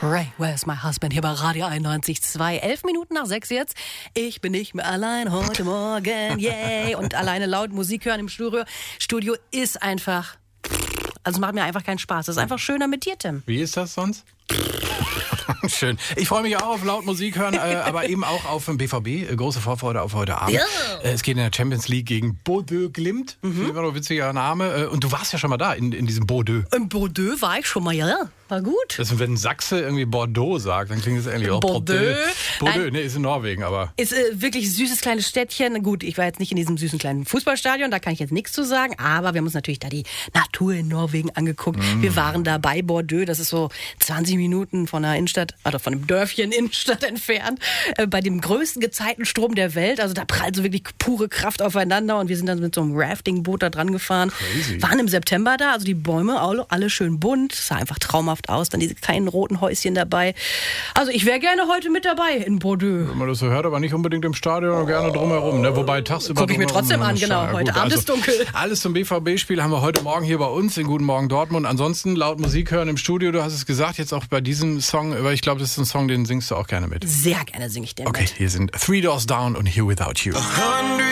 Ray, where's my husband? Hier bei Radio 91.2. 11 Minuten nach 6 jetzt. Ich bin nicht mehr allein heute Morgen, yay. Und alleine laut Musik hören im Studio ist einfach... Also macht mir einfach keinen Spaß. Das ist einfach schöner mit dir, Tim. Wie ist das sonst? Schön. Ich freue mich auch auf laut Musik hören, aber eben auch auf den BVB. Große Vorfreude auf heute Abend. Ja. Es geht in der Champions League gegen Bordeaux Glimt. War doch ein witziger Name. Und du warst ja schon mal da in diesem Bordeaux. In Bordeaux war ich schon mal, ja. War gut. Also wenn ein Sachse irgendwie Bordeaux sagt, dann klingt es eigentlich auch Bordeaux. Bordeaux, ne, ist in Norwegen, aber... Ist wirklich ein süßes kleines Städtchen. Gut, ich war jetzt nicht in diesem süßen kleinen Fußballstadion, da kann ich jetzt nichts zu sagen, aber wir haben uns natürlich da die Natur in Norwegen angeguckt. Wir waren da bei Bordeaux, das ist so 20 Minuten von der Innenstadt, oder von dem Dörfchen Innenstadt entfernt, bei dem größten Gezeitenstrom der Welt. Also da prallt so wirklich pure Kraft aufeinander und wir sind dann mit so einem Raftingboot da dran gefahren. Crazy. Waren im September da, also die Bäume alle schön bunt, sah einfach traumhaft aus, dann diese kleinen roten Häuschen dabei. Also ich wäre gerne heute mit dabei in Bordeaux. Wenn man das so hört, aber nicht unbedingt im Stadion, gerne drumherum. Ne? Wobei tagsüber... Gucke ich mir trotzdem an, genau. Heute Abend ist dunkel. Alles zum BVB-Spiel haben wir heute Morgen hier bei uns in Guten Morgen Dortmund. Ansonsten laut Musik hören im Studio, du hast es gesagt, jetzt auch bei diesem Song, aber ich glaube, das ist ein Song, den singst du auch gerne mit. Sehr gerne singe ich den Okay, mit. hier sind Three Doors Down und Here Without You.